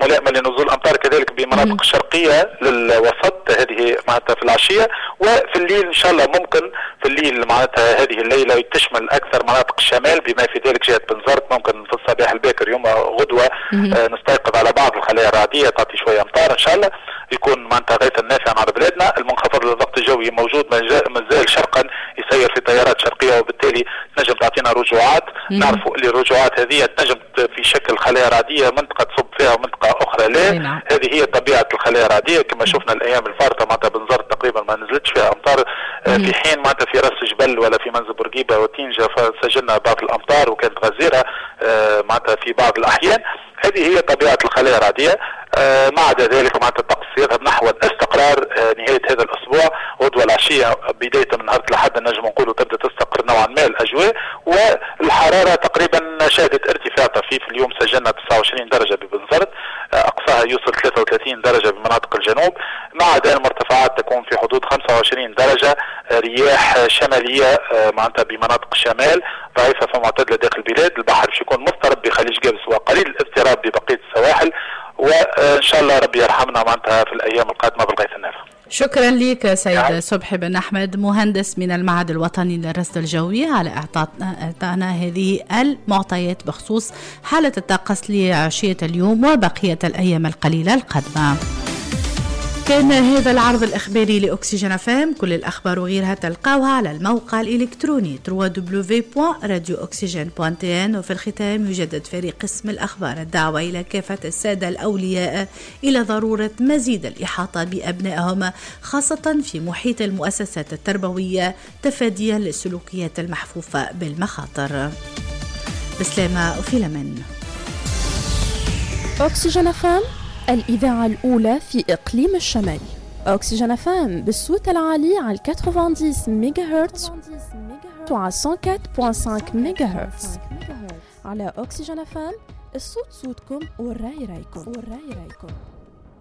ملائمة لنزول الأمطار كذلك بمناطق الشرقية للوسط هذه معناتها في العشية. وفي الليل إن شاء الله ممكن في الليل معناتها هذه الليلة تشمل أكثر مناطق الشمال بما في ذلك جهة بنزرت. ممكن في الصباح الباكر يوم غدوة نستيقظ على بعض الخلايا الرعدية تعطي شوية أمطار إن شاء الله، يكون معناتها غيث النافع على بلادنا. المنخفض للضغط الجوي موجود مازال شرقا يسير في تيارات شرقية، وبالتالي تنجم تعطينا رجوعات. نعرفوا اللي الرجوعات هذه تنجم في شكل خلايا رعدية منطقة تصب فيها ومنطقة أخرى لا. هذه هي طبيعة الخلايا الرعدية كما شفنا الأيام الفارطة معناتها بنزرت تقريبا ما نزلتش فيها أمطار، في حين معناتها في راس جبل ولا في منزل بورقيبة وتينجا فسجلنا بعض الأمطار وكانت غزيرة معناتها في بعض الأحيان. هذه هي طبيعة الخلايا الرعدية. ما عدا ذلك معناتها الطقس يذهب نحو الاستقرار نهاية هذا الأسبوع. غدوة العشية بداية من نهار الأحد نجم نقولوا تبدأ تستقر نوعا ما الأجواء، والحرارة تقريبا شهدت ارتفاع طفيف. اليوم سجلنا 29 درجة ببنزرت، أقصاها يوصل 33 درجة بمناطق الجنوب. ما عدا المرتفعات تكون في حدود 25 درجة. رياح شمالية معناتها بمناطق الشمال ضعيفة فمعتدلة داخل البلاد. البحر باش يكون مضطرب بخليج جابس وقليل الاضطراب ببقية السواحل، وإن شاء الله ربي يرحمنا معناتها في الأيام القادمة بالغيث النافع. شكرا لك سيد صبحي بن أحمد مهندس من المعهد الوطني للرصد الجوي على إعطائنا هذه المعطيات بخصوص حالة الطقس لعشية اليوم وبقية الأيام القليلة القادمة. كان هذا العرض الإخباري لأكسجين FM. كل الأخبار وغيرها تلقاوها على الموقع الإلكتروني www.radiooxygen.tn. وفي الختام يجدد فريق قسم الأخبار الدعوة إلى كافة السادة الأولياء إلى ضرورة مزيد الإحاطة بأبنائهم خاصة في محيط المؤسسات التربوية تفاديا للسلوكيات المحفوفة بالمخاطر. بسلامة وفي الأمان. أكسجين FM الإذاعة الأولى في إقليم الشمال. أكسجين FM بالصوت العالي على 90 ميجاهرتز وعلى 104.5 ميجاهرتز. على أكسجين FM الصوت صوتكم والرأي رأيكم.